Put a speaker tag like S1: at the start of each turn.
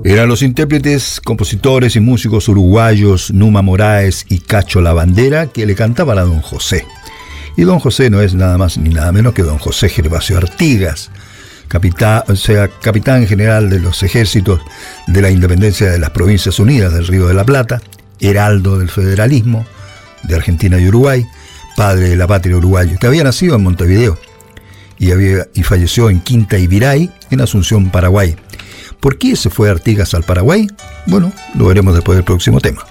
S1: Eran los intérpretes, compositores y músicos uruguayos Numa Moraes y Cacho La Bandera que le cantaban a don José. Y don José no es nada más ni nada menos que don José Gervasio Artigas, capitán general de los ejércitos de la independencia de las Provincias Unidas del Río de la Plata, heraldo del federalismo de Argentina y Uruguay, padre de la patria uruguayo, que había nacido en Montevideo y falleció en Quinta Ibiray, en Asunción, Paraguay. ¿Por qué se fue Artigas al Paraguay? Bueno, lo veremos después del próximo tema.